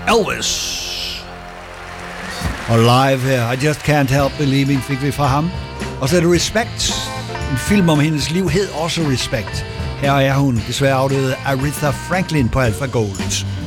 Elvis. Og live her, I Just Can't Help Believing, fik vi fra ham. Og så er det Respect. En film om hendes liv hed også Respect. Her er hun, desværre afdøde Aretha Franklin på Alpha Gold.